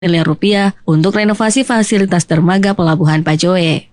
miliar rupiah untuk renovasi fasilitas dermaga Pelabuhan Pajoe.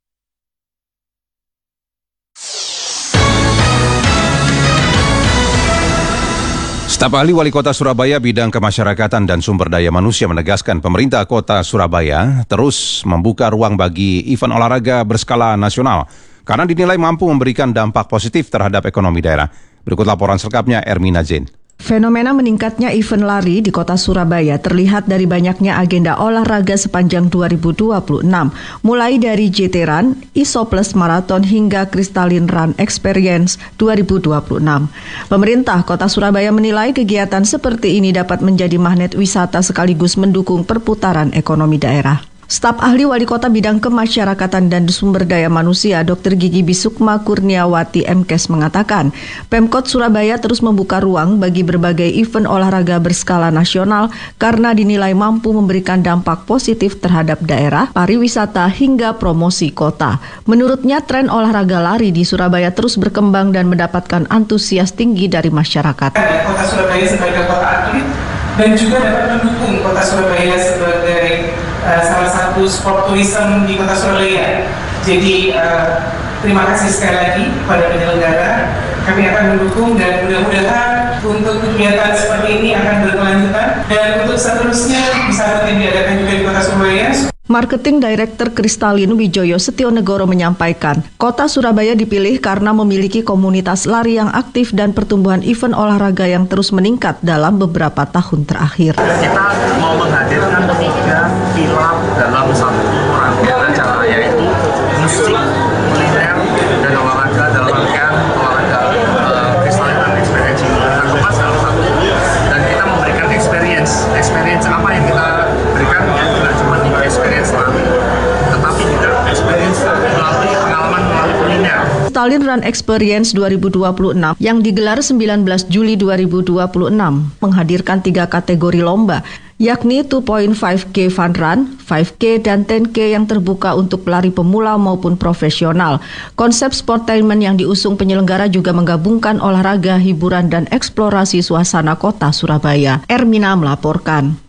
Staf ahli Wali Kota Surabaya bidang kemasyarakatan dan sumber daya manusia menegaskan pemerintah Kota Surabaya terus membuka ruang bagi event olahraga berskala nasional karena dinilai mampu memberikan dampak positif terhadap ekonomi daerah. Berikut laporan selengkapnya Ermina Zain. Fenomena meningkatnya event lari di kota Surabaya terlihat dari banyaknya agenda olahraga sepanjang 2026, mulai dari JT Run, Isoplus Marathon hingga Crystalline Run Experience 2026. Pemerintah kota Surabaya menilai kegiatan seperti ini dapat menjadi magnet wisata sekaligus mendukung perputaran ekonomi daerah. Staf ahli Wali Kota bidang kemasyarakatan dan sumber daya manusia Dr. Gigi Bisukma Kurniawati MKes mengatakan, Pemkot Surabaya terus membuka ruang bagi berbagai event olahraga berskala nasional karena dinilai mampu memberikan dampak positif terhadap daerah, pariwisata hingga promosi kota. Menurutnya tren olahraga lari di Surabaya terus berkembang dan mendapatkan antusias tinggi dari masyarakat. Kota Surabaya sebagai kota atlet dan juga dapat mendukung kota Surabaya sebagai salah satu sport tourism di kota Surabaya. Jadi terima kasih sekali lagi kepada penyelenggara. Kami akan mendukung dan mudah-mudahan untuk kegiatan seperti ini akan berkelanjutan dan untuk seterusnya bisa rutin diadakan juga di kota Surabaya. Marketing Director Crystalline Wijoyo Setionegoro menyampaikan, kota Surabaya dipilih karena memiliki komunitas lari yang aktif dan pertumbuhan event olahraga yang terus meningkat dalam beberapa tahun terakhir. Kita mau menghadirkan 3 pilar dalam satu rangkaian acara, yaitu musik, kuliner, dan olahraga dalam rangkaian olahraga Crystalline Run Experience ini. Kita kemas dalam satu, dan kita memberikan experience apa yang kita berikan, ya tidak cuma experience lari, tetapi juga experience melalui pengalaman melalui kuliner. Crystalline Run Experience 2026 yang digelar 19 Juli 2026 menghadirkan 3 kategori lomba, yakni 2.5K Fun Run, 5K, dan 10K yang terbuka untuk pelari pemula maupun profesional. Konsep sportainment yang diusung penyelenggara juga menggabungkan olahraga, hiburan, dan eksplorasi suasana kota Surabaya. Ermina melaporkan.